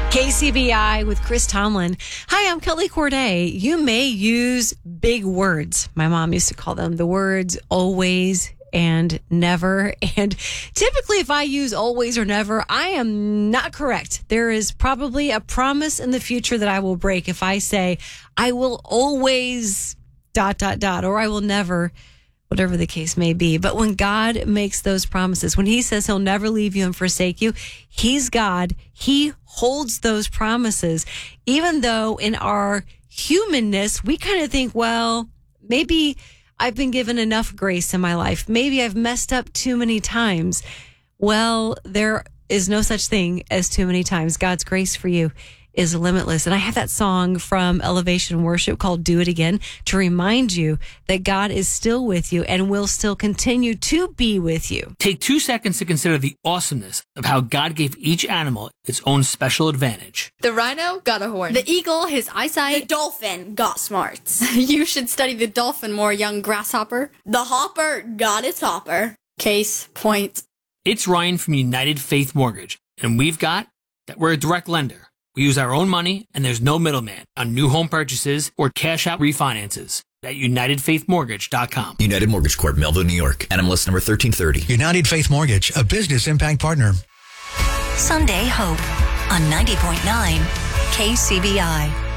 KCBI with Chris Tomlin. Hi, I'm Kelly Corday. You may use big words. My mom used to call them the words always and never. And typically if I use always or never, I am not correct. There is probably a promise in the future that I will break if I say I will always ... or I will never, whatever the case may be. But when God makes those promises, when he says he'll never leave you and forsake you, he's God. He holds those promises, even though in our humanness, we kind of think, well, maybe I've been given enough grace in my life. Maybe I've messed up too many times. Well, there is no such thing as too many times. God's grace for you is limitless. And I have that song from Elevation Worship called Do It Again to remind you that God is still with you and will still continue to be with you. Take 2 seconds to consider the awesomeness of how God gave each animal its own special advantage. The rhino got a horn. The eagle, his eyesight. The dolphin got smarts. You should study the dolphin more, young grasshopper. The hopper got its hopper. Case point. It's Ryan from United Faith Mortgage, and we've got that we're a direct lender. We use our own money, and there's no middleman on new home purchases or cash-out refinances at UnitedFaithMortgage.com. United Mortgage Corp, Melville, New York. NMLS number 1330. United Faith Mortgage, a business impact partner. Sunday Hope on 90.9 KCBI.